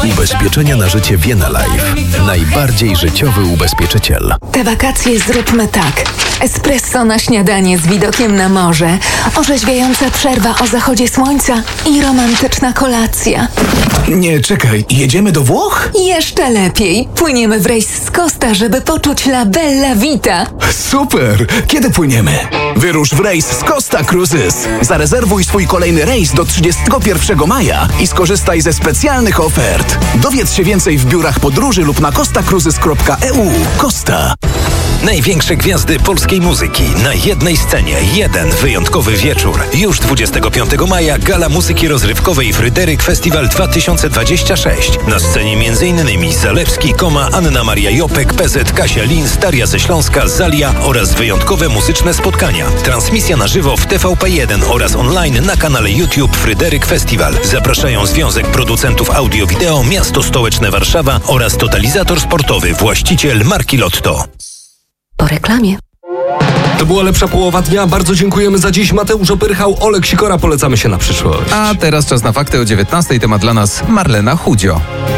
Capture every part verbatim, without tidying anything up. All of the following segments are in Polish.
Ubezpieczenia na życie Vienna Life. Najbardziej życiowy ubezpieczyciel. Te wakacje zróbmy tak. Espresso na śniadanie z widokiem na morze, orzeźwiająca przerwa o zachodzie słońca i romantyczna kolacja. Nie, czekaj, jedziemy do Włoch? Jeszcze lepiej. Płyniemy w rejs z Costa, żeby poczuć la bella vita. Super! Kiedy płyniemy? Wyrusz w rejs z Costa Cruises. Zarezerwuj swój kolejny rejs do trzydziestego pierwszego maja i skorzystaj ze specjalnych ofert. Dowiedz się więcej w biurach podróży lub na costa cruises kropka e u. Costa. Największe gwiazdy polskiej muzyki na jednej scenie. Jeden wyjątkowy wieczór. Już dwudziestego piątego maja Gala Muzyki Rozrywkowej Fryderyk Festiwal dwa tysiące dwadzieścia sześć. Na scenie m.in. Zalewski, Koma, Anna Maria Jopek, P Z, Kasia Lins, Daria ze Śląska, Zalia oraz wyjątkowe muzyczne spotkania. Transmisja na żywo w T V P jeden oraz online na kanale YouTube Fryderyk Festiwal. Zapraszają Związek Producentów Audio-Wideo, Miasto Stołeczne Warszawa oraz Totalizator Sportowy, właściciel marki Lotto. Po reklamie. To była lepsza połowa dnia. Bardzo dziękujemy za dziś. Mateusz Opyrchał, Olek Sikora. Polecamy się na przyszłość. A teraz czas na fakty o dziewiętnastej. Temat dla nas Marlena Chudzio.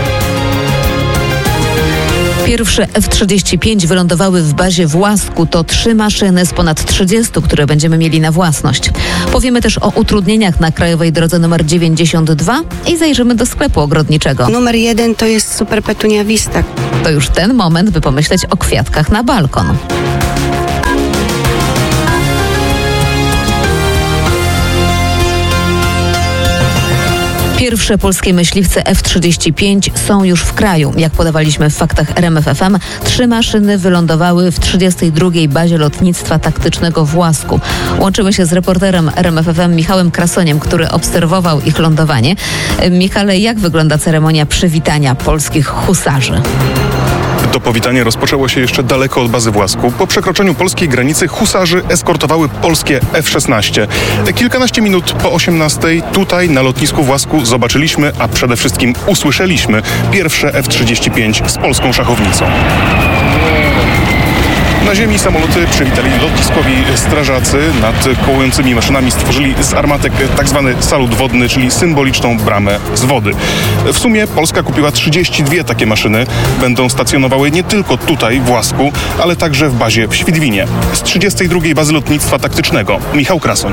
Pierwsze F trzydzieści pięć wylądowały w bazie w Łasku. To trzy maszyny z ponad trzydziestu, które będziemy mieli na własność. Powiemy też o utrudnieniach na krajowej drodze numer dziewięćdziesiąt dwa i zajrzymy do sklepu ogrodniczego. Numer jeden to jest Super Petunia Vista. To już ten moment, by pomyśleć o kwiatkach na balkon. Pierwsze polskie myśliwce F trzydzieści pięć są już w kraju. Jak podawaliśmy w faktach R M F F M, trzy maszyny wylądowały w trzydziestej drugiej bazie lotnictwa taktycznego w Łasku. Łączymy się z reporterem R M F F M Michałem Krasoniem, który obserwował ich lądowanie. Michale, jak wygląda ceremonia przywitania polskich husarzy? To powitanie rozpoczęło się jeszcze daleko od bazy w Łasku. Po przekroczeniu polskiej granicy husarzy eskortowały polskie F szesnaście. Kilkanaście minut po osiemnastej tutaj na lotnisku w Łasku zobaczyliśmy, a przede wszystkim usłyszeliśmy pierwsze F trzydzieści pięć z polską szachownicą. Na ziemi samoloty przywitali lotniskowi strażacy. Nad kołującymi maszynami stworzyli z armatek tak zwany salut wodny, czyli symboliczną bramę z wody. W sumie Polska kupiła trzydzieści dwie takie maszyny. Będą stacjonowały nie tylko tutaj w Łasku, ale także w bazie w Świdwinie. Z trzydziestej drugiej bazy lotnictwa taktycznego. Michał Krasoń.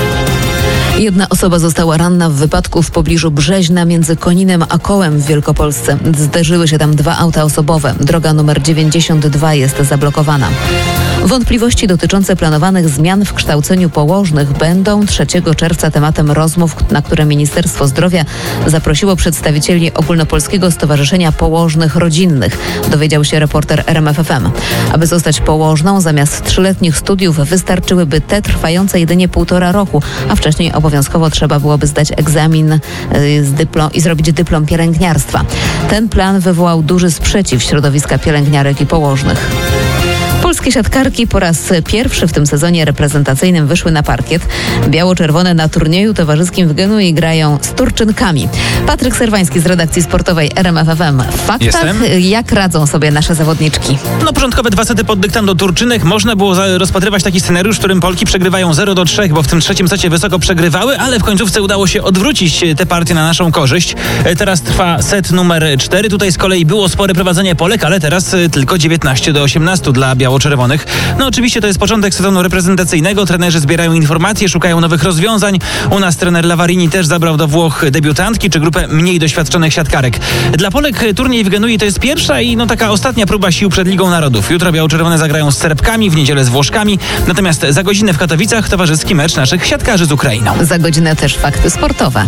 Jedna osoba została ranna w wypadku w pobliżu Brzeźna między Koninem a Kołem w Wielkopolsce. Zderzyły się tam dwa auta osobowe. Droga numer dziewięćdziesiąt dwa jest zablokowana. Wątpliwości dotyczące planowanych zmian w kształceniu położnych będą trzeciego czerwca tematem rozmów, na które Ministerstwo Zdrowia zaprosiło przedstawicieli Ogólnopolskiego Stowarzyszenia Położnych Rodzinnych, dowiedział się reporter R M F F M. Aby zostać położną, zamiast trzyletnich studiów wystarczyłyby te trwające jedynie półtora roku, a wcześniej obowiązkowo trzeba byłoby zdać egzamin z dyplom i zrobić dyplom pielęgniarstwa. Ten plan wywołał duży sprzeciw środowiska pielęgniarek i położnych. Polskie siatkarki po raz pierwszy w tym sezonie reprezentacyjnym wyszły na parkiet. Biało-czerwone na turnieju towarzyskim w Genui grają z Turczynkami. Patryk Serwański z redakcji sportowej R M F F M. W faktach, Jestem. Jak radzą sobie nasze zawodniczki? No początkowe dwa sety pod dyktando Turczynek. Można było rozpatrywać taki scenariusz, w którym Polki przegrywają zero do trzech, bo w tym trzecim secie wysoko przegrywały, ale w końcówce udało się odwrócić te partie na naszą korzyść. Teraz trwa set numer cztery. Tutaj z kolei było spore prowadzenie Polek, ale teraz tylko dziewiętnaście do osiemnastu dla biało-czerwonych. No oczywiście to jest początek sezonu reprezentacyjnego. Trenerzy zbierają informacje, szukają nowych rozwiązań. U nas trener Lavarini też zabrał do Włoch debiutantki czy grupę mniej doświadczonych siatkarek. Dla Polek turniej w Genui to jest pierwsza i no taka ostatnia próba sił przed Ligą Narodów. Jutro biało-czerwone zagrają z Serbkami, w niedzielę z Włoszkami. Natomiast za godzinę w Katowicach towarzyski mecz naszych siatkarzy z Ukrainą. Za godzinę też fakty sportowe.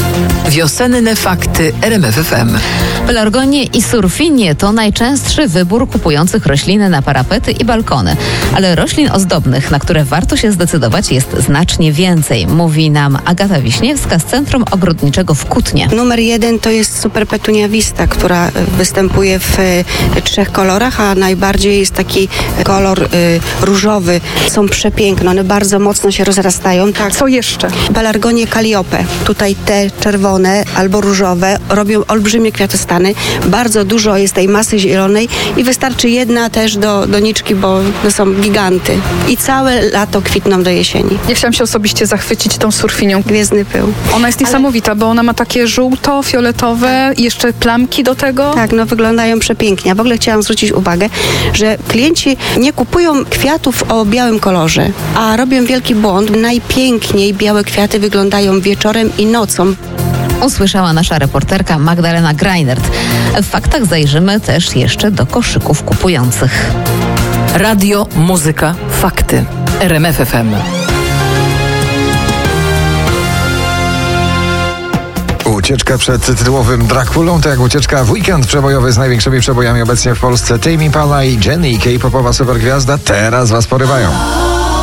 Wiosenne fakty R M F F M. Pelargonie i surfinie to najczęstszy wybór kupujących rośliny na parapety i balkony. Ale roślin ozdobnych, na które warto się zdecydować, jest znacznie więcej, mówi nam Agata Wiśniewska z Centrum Ogrodniczego w Kutnie. Numer jeden to jest Super Petunia Vista, która występuje w y, trzech kolorach, a najbardziej jest taki kolor y, różowy. Są przepiękne, one bardzo mocno się rozrastają. Tak. Co jeszcze? Pelargonie Calliope. Tutaj te czerwone albo różowe robią olbrzymie kwiatostany. Bardzo dużo jest tej masy zielonej i wystarczy jedna też do, do niczego króliczki, bo one są giganty. I całe lato kwitną do jesieni. Ja chciałam się osobiście zachwycić tą surfinią. Gwiezdny pył. Ona jest niesamowita, Ale... bo ona ma takie żółto, fioletowe i jeszcze plamki do tego. Tak, no wyglądają przepięknie. A w ogóle chciałam zwrócić uwagę, że klienci nie kupują kwiatów o białym kolorze, a robią wielki błąd. Najpiękniej białe kwiaty wyglądają wieczorem i nocą. Usłyszała nasza reporterka Magdalena Greinert. W faktach zajrzymy też jeszcze do koszyków kupujących. Radio, muzyka, fakty. R M F F M. Ucieczka przed tytułowym Drakulą to jak ucieczka w weekend przebojowy z największymi przebojami obecnie w Polsce. Tame Impala i Jenny, K-popowa supergwiazda, teraz was porywają.